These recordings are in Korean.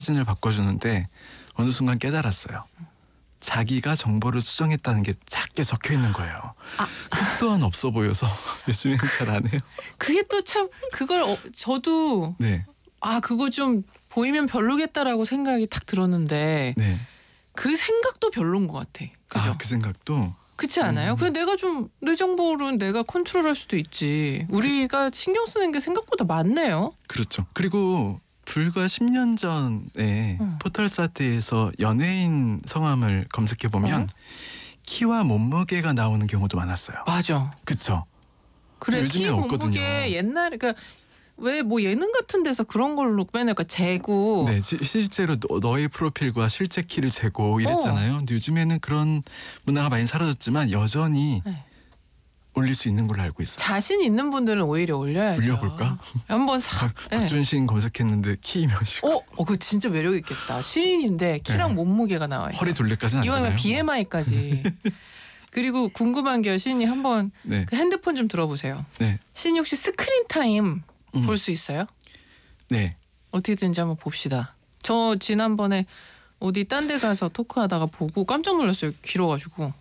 사진을 바꿔주는데 어느 순간 깨달았어요. 자기가 정보를 수정했다는 게 작게 적혀 있는 거예요. 끝 또한 없어 보여서 요즘에는 잘 안 해요. 그게 또 참 그걸 저도 네, 그거 좀 보이면 별로겠다라고 생각이 탁 들었는데 네. 그 생각도 별론 것 같아. 그죠? 그 생각도 그렇지 않아요? 그냥 내가 좀 내 정보를 내가 컨트롤할 수도 있지. 우리가 신경 쓰는 게 생각보다 많네요. 그렇죠. 그리고 불과 10년 전에 포털 사이트에서 연예인 성함을 검색해 보면 키와 몸무게가 나오는 경우도 많았어요. 맞아. 그렇죠. 그래, 키 요즘에는 없거든요. 몸무게 옛날에 왜 뭐 예능 같은 데서 그런 걸로 맨날 재고. 네, 실제로 너의 프로필과 실제 키를 재고 이랬잖아요. 근데 요즘에는 그런 문화가 많이 사라졌지만 여전히 네. 올릴 수 있는 걸로 알고 있어요. 자신 있는 분들은 오히려 올려야죠. 올려볼까? 한번 박준신 검색했는데 키 몇이고 그거 진짜 매력 있겠다. 시인인데 키랑 네. 몸무게가 나와 있어. 허리 둘레까지는 안 이왕이면 되나요? BMI까지. 그리고 궁금한 게 시인이 한번 네. 그 핸드폰 좀 들어보세요. 네. 시인이 혹시 스크린 타임 볼 수 있어요? 네. 어떻게든지 한번 봅시다. 저 지난번에 어디 딴 데 가서 토크하다가 보고 깜짝 놀랐어요. 길어가지고.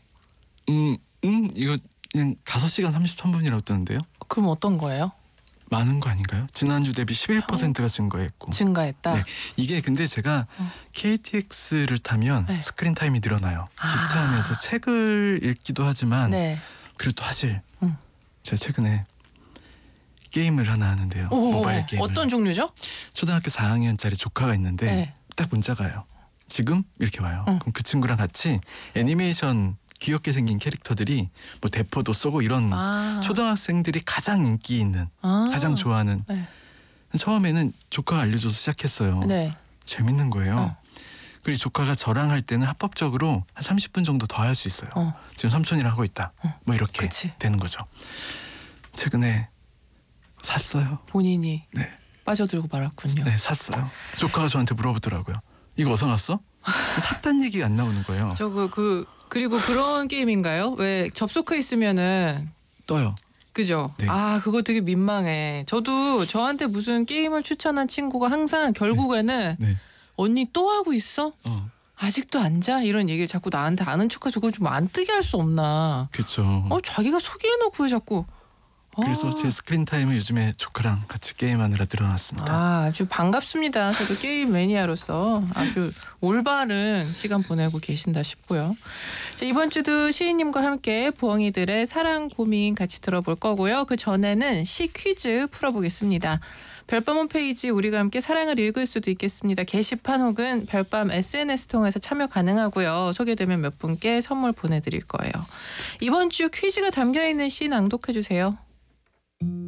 이거 그냥 5시간 33분이라고 뜨는데요? 그럼 어떤 거예요? 많은 거 아닌가요? 지난주 대비 11%가 증가했고. 증가했다. 네. 이게 근데 제가 KTX를 타면 네. 스크린 타임이 늘어나요. 기차 안에서 책을 읽기도 하지만 네. 그리고 또 사실 제가 최근에 게임을 하나 하는데요. 모바일 게임을. 어떤 종류죠? 초등학교 4학년짜리 조카가 있는데 네. 딱 문자가 와요. 지금? 이렇게 와요. 그럼 그 친구랑 같이 애니메이션 귀엽게 생긴 캐릭터들이 뭐 대포도 쏘고 이런 초등학생들이 가장 인기 있는 가장 좋아하는 네. 처음에는 조카가 알려줘서 시작했어요. 네. 재밌는 거예요. 그리고 조카가 저랑 할 때는 합법적으로 한 30분 정도 더 할 수 있어요. 지금 삼촌이랑 하고 있다. 뭐 이렇게 그치. 되는 거죠. 최근에 샀어요. 본인이 네. 빠져들고 말았군요. 네, 샀어요. 조카가 저한테 물어보더라고요. 이거 어디서 났어? 샀단 얘기가 안 나오는 거예요. 그리고 그런 게임인가요? 왜 접속해 있으면은 떠요. 그죠? 네. 그거 되게 민망해. 저도 저한테 무슨 게임을 추천한 친구가 항상 결국에는 네. 언니 또 하고 있어? 아직도 안 자? 이런 얘기를 자꾸 나한테 아는 척해서 그걸 좀 안 뜨게 할 수 없나? 그렇죠. 자기가 소개해놓고 왜 자꾸? 그래서 제 스크린 타임을 요즘에 조카랑 같이 게임하느라 늘어났습니다. 아주 반갑습니다. 저도 게임 매니아로서 아주 올바른 시간 보내고 계신다 싶고요. 자, 이번 주도 시인님과 함께 부엉이들의 사랑 고민 같이 들어볼 거고요. 그 전에는 시 퀴즈 풀어보겠습니다. 별밤 홈페이지 우리가 함께 사랑을 읽을 수도 있겠습니다. 게시판 혹은 별밤 SNS 통해서 참여 가능하고요. 소개되면 몇 분께 선물 보내드릴 거예요. 이번 주 퀴즈가 담겨있는 시 낭독해 주세요.